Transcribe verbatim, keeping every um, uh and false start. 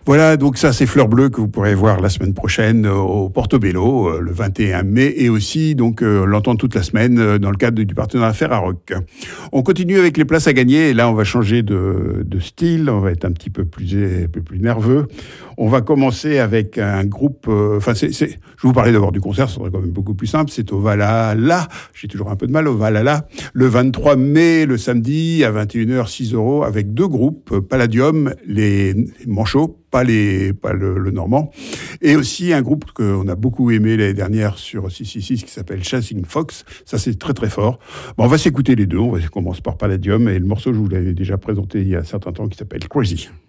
Voilà, donc ça c'est Fleur Bleue que vous pourrez voir la semaine prochaine au Portobello, le vingt et un mai, et aussi donc euh, l'entendre toute la semaine dans le cadre du partenariat Ferrarock. On continue avec les places à gagner, et là on va changer de, de style, on va être un petit peu plus, un peu plus nerveux. On va commencer avec un groupe, enfin euh, c'est, c'est, je vais vous parler d'abord du concert, ça sera quand même beaucoup plus simple, c'est au Valhalla, j'ai toujours un peu de mal, au Valhalla, le vingt-trois mai, le samedi, à vingt et une heures, six euros, avec deux groupes, Palladium, les Manchots, pas, les, pas le, le Normand, et aussi un groupe qu'on a beaucoup aimé l'année dernière sur six cent soixante-six qui s'appelle Chasing Fox. Ça, c'est très très fort. Bon, on va s'écouter les deux. On va commencer par Palladium et le morceau, je vous l'avais déjà présenté il y a un certain temps, qui s'appelle Crazy.